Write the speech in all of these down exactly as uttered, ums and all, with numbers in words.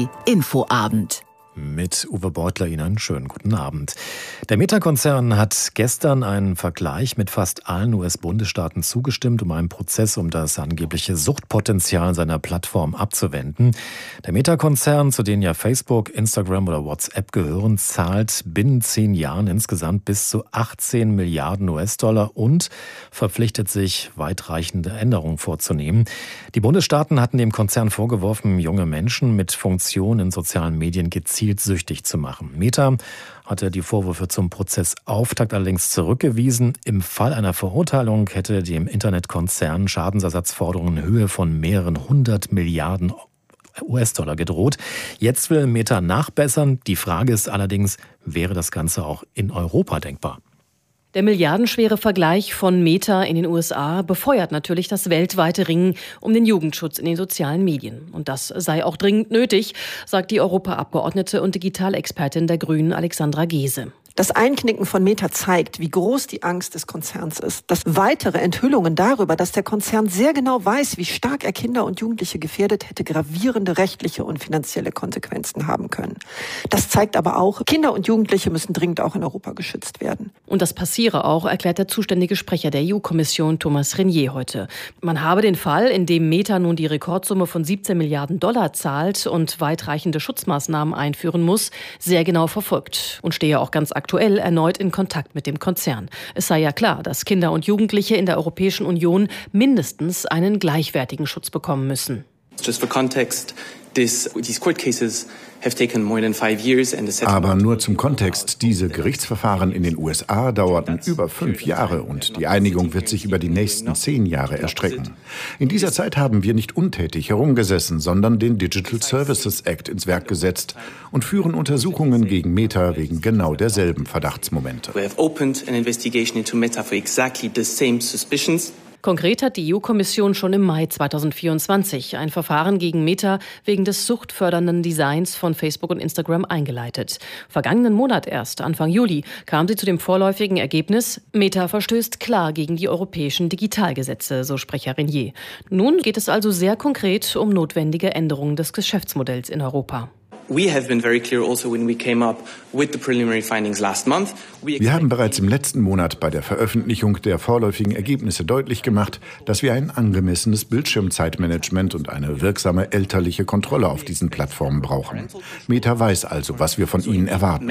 A-T Infoabend. Mit Uwe Beutler Ihnen einen schönen guten Abend. Der Meta-Konzern hat gestern einen Vergleich mit fast allen U S-Bundesstaaten zugestimmt, um einen Prozess um das angebliche Suchtpotenzial seiner Plattform abzuwenden. Der Meta-Konzern, zu denen ja Facebook, Instagram oder WhatsApp gehören, zahlt binnen zehn Jahren insgesamt bis zu achtzehn Milliarden U S-Dollar und verpflichtet sich, weitreichende Änderungen vorzunehmen. Die Bundesstaaten hatten dem Konzern vorgeworfen, junge Menschen mit Funktionen in sozialen Medien gezielt süchtig zu machen. Meta hatte die Vorwürfe zum Prozessauftakt allerdings zurückgewiesen. Im Fall einer Verurteilung hätte dem Internetkonzern Schadensersatzforderungen in Höhe von mehreren hundert Milliarden U S-Dollar gedroht. Jetzt will Meta nachbessern. Die Frage ist allerdings, wäre das Ganze auch in Europa denkbar? Der milliardenschwere Vergleich von Meta in den U S A befeuert natürlich das weltweite Ringen um den Jugendschutz in den sozialen Medien. Und das sei auch dringend nötig, sagt die Europaabgeordnete und Digitalexpertin der Grünen Alexandra Gese. Das Einknicken von Meta zeigt, wie groß die Angst des Konzerns ist. Dass weitere Enthüllungen darüber, dass der Konzern sehr genau weiß, wie stark er Kinder und Jugendliche gefährdet, hätte gravierende rechtliche und finanzielle Konsequenzen haben können. Das zeigt aber auch, Kinder und Jugendliche müssen dringend auch in Europa geschützt werden. Und das passiere auch, erklärt der zuständige Sprecher der E U-Kommission Thomas Renier heute. Man habe den Fall, in dem Meta nun die Rekordsumme von siebzehn Milliarden Dollar zahlt und weitreichende Schutzmaßnahmen einführen muss, sehr genau verfolgt und stehe auch ganz aktiv aktuell erneut in Kontakt mit dem Konzern. Es sei ja klar, dass Kinder und Jugendliche in der Europäischen Union mindestens einen gleichwertigen Schutz bekommen müssen. Just for context, this, these court cases have taken more than five years and the Aber nur zum Kontext, diese Gerichtsverfahren in den U S A dauerten über fünf Jahre und die Einigung wird sich über die nächsten zehn Jahre erstrecken. In dieser Zeit haben wir nicht untätig herumgesessen, sondern den Digital Services Act ins Werk gesetzt und führen Untersuchungen gegen Meta wegen genau derselben Verdachtsmomente. We have opened an investigation into Meta for exactly the same suspicions. Konkret hat die E U-Kommission schon im Mai zweitausendvierundzwanzig ein Verfahren gegen Meta wegen des suchtfördernden Designs von Facebook und Instagram eingeleitet. Vergangenen Monat erst, Anfang Juli, kam sie zu dem vorläufigen Ergebnis, Meta verstößt klar gegen die europäischen Digitalgesetze, so Sprecher Renier. Nun geht es also sehr konkret um notwendige Änderungen des Geschäftsmodells in Europa. Wir haben bereits im letzten Monat bei der Veröffentlichung der vorläufigen Ergebnisse deutlich gemacht, dass wir ein angemessenes Bildschirmzeitmanagement und eine wirksame elterliche Kontrolle auf diesen Plattformen brauchen. Meta weiß also, was wir von ihnen erwarten.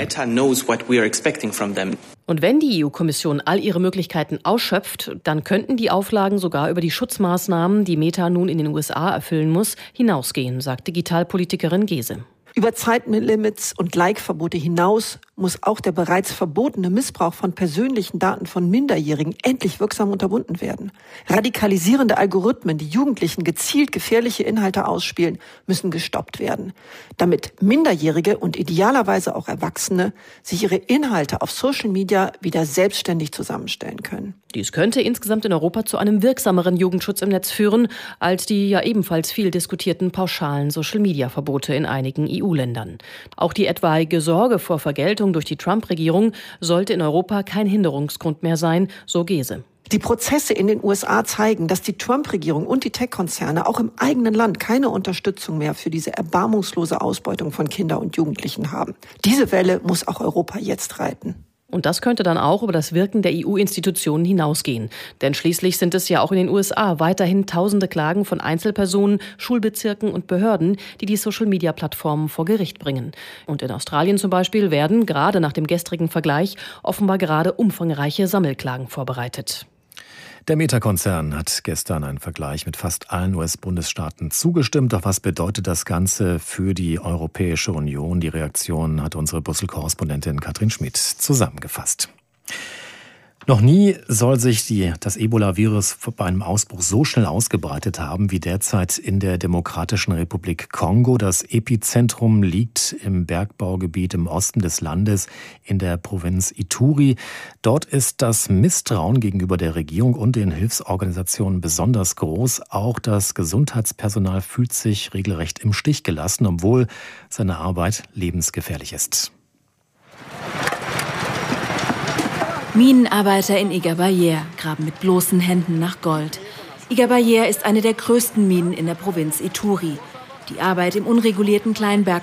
Und wenn die E U-Kommission all ihre Möglichkeiten ausschöpft, dann könnten die Auflagen sogar über die Schutzmaßnahmen, die Meta nun in den U S A erfüllen muss, hinausgehen, sagt Digitalpolitikerin Gese. Über Zeitlimits und Like-Verbote hinaus muss auch der bereits verbotene Missbrauch von persönlichen Daten von Minderjährigen endlich wirksam unterbunden werden. Radikalisierende Algorithmen, die Jugendlichen gezielt gefährliche Inhalte ausspielen, müssen gestoppt werden, damit Minderjährige und idealerweise auch Erwachsene sich ihre Inhalte auf Social Media wieder selbstständig zusammenstellen können. Dies könnte insgesamt in Europa zu einem wirksameren Jugendschutz im Netz führen, als die ja ebenfalls viel diskutierten pauschalen Social-Media-Verbote in einigen E U-Ländern. Auch die etwaige Sorge vor Vergeltung durch die Trump-Regierung sollte in Europa kein Hinderungsgrund mehr sein, so Gese. Die Prozesse in den U S A zeigen, dass die Trump-Regierung und die Tech-Konzerne auch im eigenen Land keine Unterstützung mehr für diese erbarmungslose Ausbeutung von Kindern und Jugendlichen haben. Diese Welle muss auch Europa jetzt reiten. Und das könnte dann auch über das Wirken der E U-Institutionen hinausgehen. Denn schließlich sind es ja auch in den U S A weiterhin tausende Klagen von Einzelpersonen, Schulbezirken und Behörden, die die Social-Media-Plattformen vor Gericht bringen. Und in Australien zum Beispiel werden, gerade nach dem gestrigen Vergleich, offenbar gerade umfangreiche Sammelklagen vorbereitet. Der Meta-Konzern hat gestern einen Vergleich mit fast allen U S-Bundesstaaten zugestimmt. Doch was bedeutet das Ganze für die Europäische Union? Die Reaktion hat unsere Brüssel-Korrespondentin Katrin Schmidt zusammengefasst. Noch nie soll sich die, das Ebola-Virus bei einem Ausbruch so schnell ausgebreitet haben wie derzeit in der Demokratischen Republik Kongo. Das Epizentrum liegt im Bergbaugebiet im Osten des Landes in der Provinz Ituri. Dort ist das Misstrauen gegenüber der Regierung und den Hilfsorganisationen besonders groß. Auch das Gesundheitspersonal fühlt sich regelrecht im Stich gelassen, obwohl seine Arbeit lebensgefährlich ist. Minenarbeiter in Igabayere graben mit bloßen Händen nach Gold. Igabayere ist eine der größten Minen in der Provinz Ituri. Die Arbeit im unregulierten Kleinbergbau